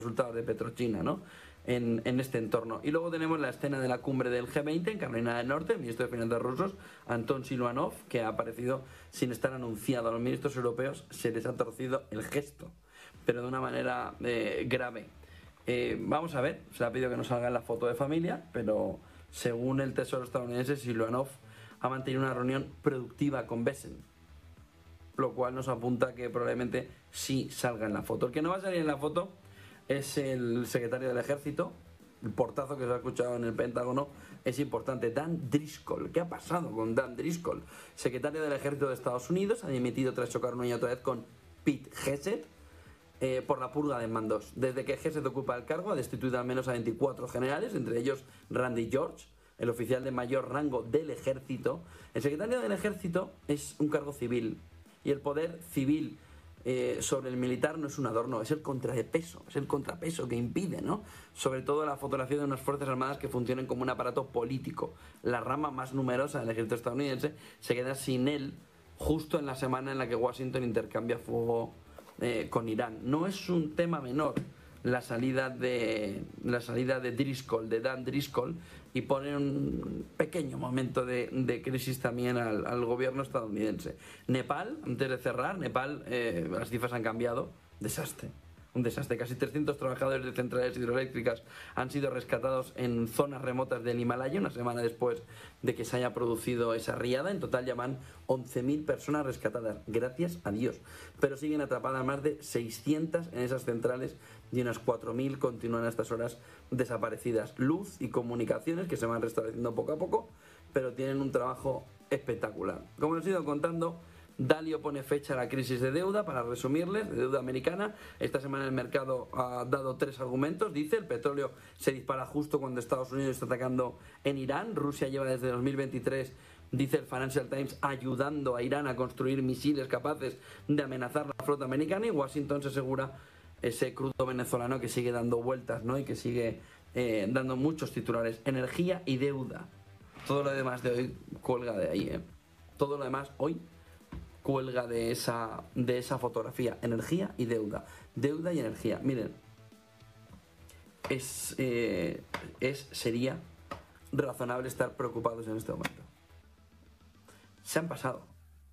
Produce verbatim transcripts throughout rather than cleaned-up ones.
resultados de Petrochina, ¿no? En, en este entorno. Y luego tenemos la escena de la cumbre del G veinte en Carolina del Norte, el ministro de Finanzas rusos, Anton Siluanov, que ha aparecido sin estar anunciado. A los ministros europeos se les ha torcido el gesto, pero de una manera eh, grave. Eh, vamos a ver, se le ha pedido que no salga en la foto de familia, pero según el Tesoro estadounidense, Siluanov ha mantenido una reunión productiva con Besen, lo cual nos apunta que probablemente sí salga en la foto. El que no va a salir en la foto es el secretario del Ejército. El portazo que se ha escuchado en el Pentágono es importante. Dan Driscoll. ¿Qué ha pasado con Dan Driscoll? Secretario del Ejército de Estados Unidos, ha dimitido tras chocar una y otra vez con Pete Hegseth eh, por la purga de mandos. Desde que Hegseth ocupa el cargo ha destituido al menos a veinticuatro generales, entre ellos Randy George, el oficial de mayor rango del Ejército. El secretario del Ejército es un cargo civil y el poder civil Eh, sobre el militar no es un adorno, es el contrapeso, es el contrapeso que impide, ¿no? Sobre todo la fotografía de unas fuerzas armadas que funcionen como un aparato político. La rama más numerosa del ejército estadounidense se queda sin él justo en la semana en la que Washington intercambia fuego eh, con Irán. No es un tema menor la salida de la salida de Driscoll, de Dan Driscoll, y pone un pequeño momento de, de crisis también al, al gobierno estadounidense. Nepal, antes de cerrar, Nepal, eh, las cifras han cambiado, desastre. Un desastre. Casi trescientos trabajadores de centrales hidroeléctricas han sido rescatados en zonas remotas del Himalaya una semana después de que se haya producido esa riada. En total ya van once mil personas rescatadas, gracias a Dios. Pero siguen atrapadas más de seiscientas en esas centrales y unas cuatro mil continúan a estas horas desaparecidas. Luz y comunicaciones que se van restableciendo poco a poco, pero tienen un trabajo espectacular. Como les he ido contando, Dalio pone fecha a la crisis de deuda, para resumirles, de deuda americana. Esta semana el mercado ha dado tres argumentos. Dice, el petróleo se dispara justo cuando Estados Unidos está atacando en Irán. Rusia lleva desde dos mil veintitrés, dice el Financial Times, ayudando a Irán a construir misiles capaces de amenazar la flota americana. Y Washington se asegura ese crudo venezolano que sigue dando vueltas, ¿no? Y que sigue eh, dando muchos titulares. Energía y deuda. Todo lo demás de hoy cuelga de ahí, ¿eh? Todo lo demás hoy cuelga de esa, de esa fotografía. Energía y deuda. Deuda y energía. Miren, es, eh, es, sería razonable estar preocupados en este momento. Se han pasado.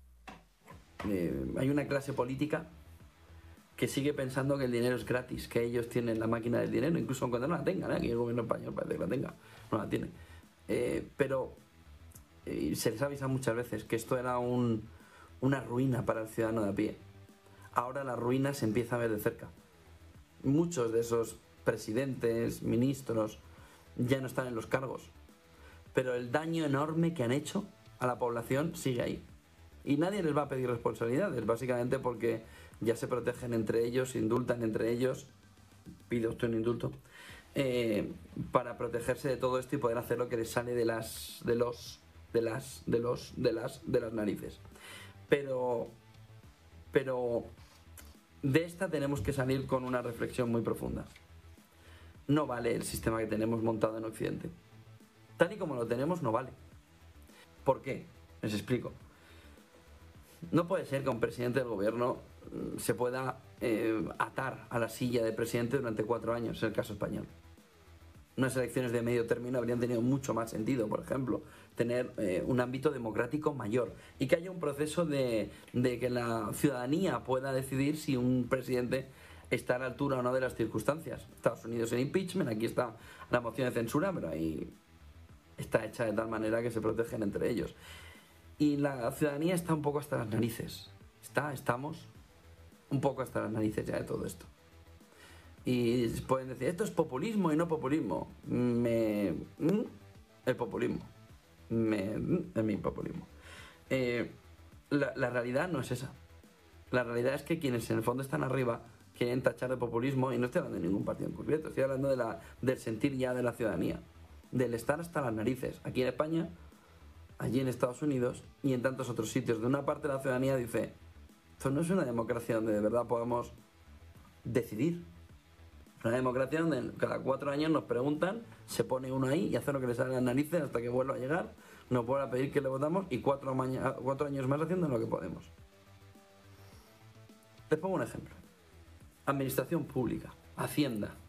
Eh, hay una clase política que sigue pensando que el dinero es gratis, que ellos tienen la máquina del dinero, incluso cuando no la tengan, ¿eh? Aquí el gobierno español parece que la tenga, no la tiene. Eh, pero eh, se les avisa muchas veces que esto era un... una ruina para el ciudadano de a pie. Ahora la ruina se empieza a ver de cerca. Muchos de esos presidentes, ministros, ya no están en los cargos, pero el daño enorme que han hecho a la población sigue ahí. Y nadie les va a pedir responsabilidades, básicamente porque ya se protegen entre ellos, se indultan entre ellos, pide usted un indulto, eh, para protegerse de todo esto y poder hacer lo que les sale de las, de los, de las, de los, de las, de las narices. Pero, pero de esta tenemos que salir con una reflexión muy profunda. No vale el sistema que tenemos montado en Occidente. Tal y como lo tenemos, no vale. ¿Por qué? Les explico. No puede ser que un presidente del gobierno se pueda eh, atar a la silla de presidente durante cuatro años, es el caso español. Unas elecciones de medio término habrían tenido mucho más sentido, por ejemplo, tener eh, un ámbito democrático mayor y que haya un proceso de, de que la ciudadanía pueda decidir si un presidente está a la altura o no de las circunstancias. Estados Unidos en impeachment, aquí está la moción de censura, pero ahí está hecha de tal manera que se protegen entre ellos. Y la ciudadanía está un poco hasta las narices. Está, estamos un poco hasta las narices ya de todo esto. Y pueden decir, esto es populismo y no populismo. Me... El populismo. Me... Es mi populismo. Eh, la, la realidad no es esa. La realidad es que quienes en el fondo están arriba quieren tachar de populismo, y no estoy hablando de ningún partido en concreto, estoy hablando de la, del sentir ya de la ciudadanía, del estar hasta las narices. Aquí en España, allí en Estados Unidos y en tantos otros sitios, de una parte de la ciudadanía dice, esto no es una democracia donde de verdad podamos decidir. Una democracia donde cada cuatro años nos preguntan, se pone uno ahí y hace lo que le sale a las narices hasta que vuelva a llegar, nos vuelve a pedir que le votamos y cuatro, cuatro años más haciendo lo que podemos. Les pongo un ejemplo. Administración pública. Hacienda.